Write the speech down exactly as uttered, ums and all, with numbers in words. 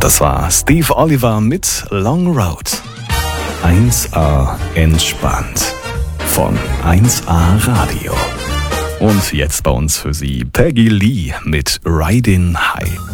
Und das war Steve Oliver mit Long Road. eins A entspannt von eins A Radio. Und jetzt bei uns für Sie Peggy Lee mit Riding High.